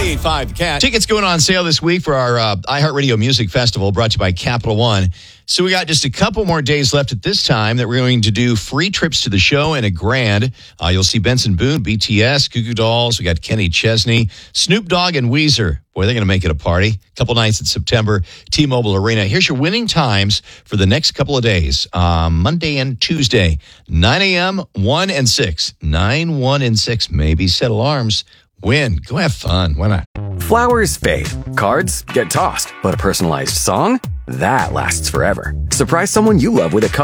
98.5 The Cat. Tickets going on sale this week for our iHeartRadio Music Festival brought to you by Capital One. So we got just a couple more days left at this time that we're going to do free trips to the show and $1,000. You'll see Benson Boone, BTS, Goo Goo Dolls. We got Kenny Chesney, Snoop Dogg, and Weezer. Boy, they're going to make it a party. Couple nights in September, T-Mobile Arena. Here's your winning times for the next couple of days. Monday and Tuesday, 9 a.m., 1 and 6. 9, 1, and 6. Maybe set alarms. Win. Go have fun. Why not? Flowers fade. Cards get tossed. But a personalized song? That lasts forever. Surprise someone you love with a